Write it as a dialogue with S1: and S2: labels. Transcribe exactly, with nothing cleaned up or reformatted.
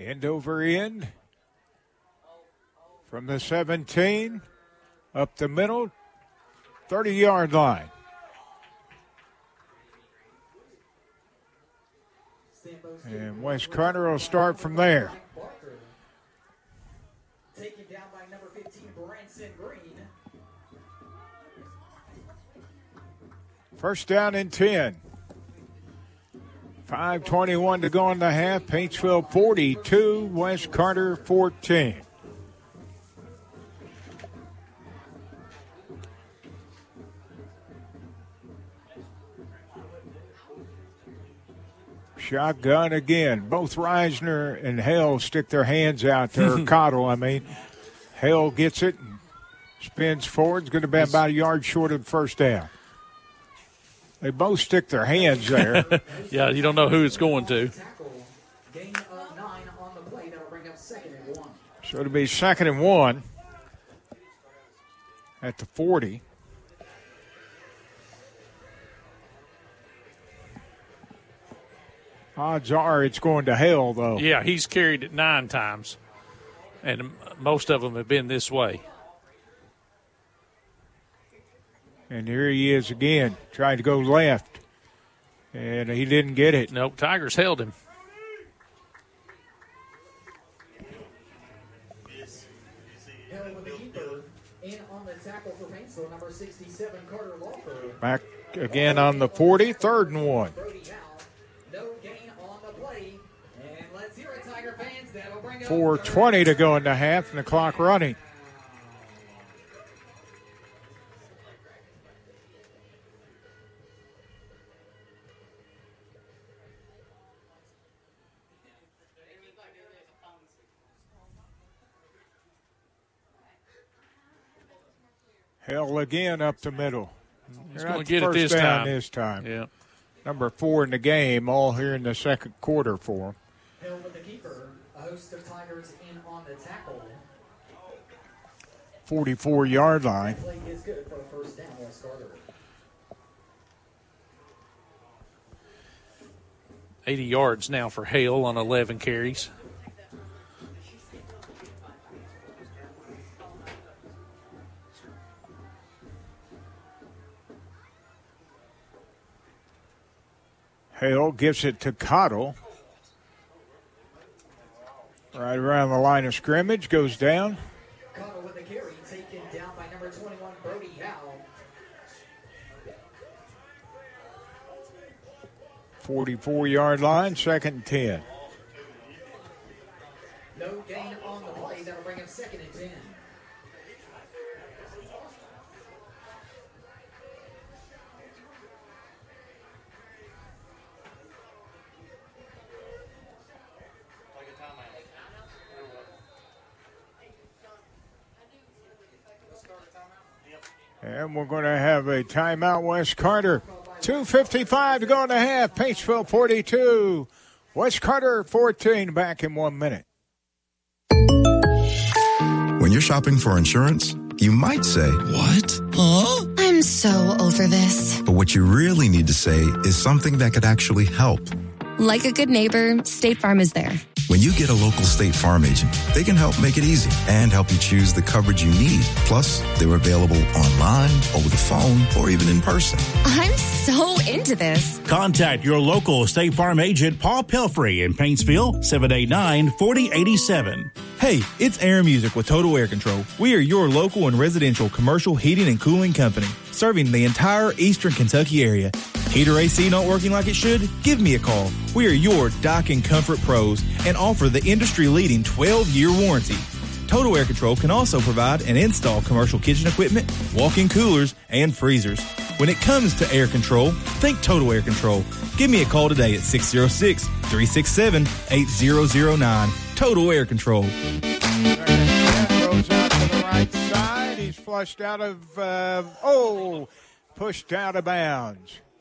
S1: End over end. From the seventeen, up the middle, thirty-yard line. And Wes Carter will start from there.
S2: Taken down by number fifteen, Branson Green.
S1: First down and ten. five twenty-one to go in the half. Paintsville forty-two, Wes Carter fourteen. Shotgun again. Both Reisner and Hale stick their hands out there. Cottle, I mean. Hale gets it and spins forward. It's going to be about a yard short of the first down. They both stick their hands there.
S3: Yeah, you don't know who it's going to.
S1: So it'll be second and one at the forty. Odds are it's going to Hale, though.
S3: Yeah, he's carried it nine times, and most of them have been this way.
S1: And here he is again, trying to go left, and he didn't get it.
S3: Nope, Tigers held him.
S1: Back again on the forty, third and one. four twenty to go in the half, and the clock running. Hell again up the middle.
S3: He's
S1: They're
S3: going
S1: not
S3: to get it
S1: first
S3: this
S1: down
S3: time.
S1: this time.
S3: Yeah.
S1: Number four in the game, all here in the second quarter for him.
S2: Hill with the keeper. A host of Tigers in on the tackle.
S1: forty-four-yard line.
S2: Play is good for a first down, Wes Carter.
S3: eighty yards now for Hale on eleven carries.
S1: Hale gives it to Cottle. Right around the line of scrimmage, goes down.
S2: Cottle with the carry, taken down by number twenty-one, Brody Howe.
S1: forty-four-yard line, second and ten.
S2: No gain on the play. That'll bring him second and ten.
S1: And we're going to have a timeout, Wes Carter. two fifty-five to go in the half. Paintsville forty-two. Wes Carter fourteen. Back in one minute.
S4: When you're shopping for insurance, you might say, "What?
S5: Huh? I'm so over this."
S4: But what you really need to say is something that could actually help.
S5: Like a good neighbor, State Farm is there.
S4: When you get a local State Farm agent, they can help make it easy and help you choose the coverage you need. Plus, they're available online, over the phone, or even in person.
S5: I'm so into this.
S6: Contact your local State Farm agent, Paul Pelfrey in Paintsville, seven eight nine, four oh eight seven.
S7: Hey, it's Air Music with Total Air Control. We are your local and residential commercial heating and cooling company, serving the entire eastern Kentucky area. Heater A C not working like it should? Give me a call. We are your dock and comfort pros and offer the industry-leading twelve-year warranty. Total Air Control can also provide and install commercial kitchen equipment, walk-in coolers, and freezers. When it comes to air control, think Total Air Control. Give me a call today at six oh six, three six seven, eight oh oh nine. Total Air Control.
S1: Goes out to the right side. He's flushed out of, uh, oh, pushed out of bounds.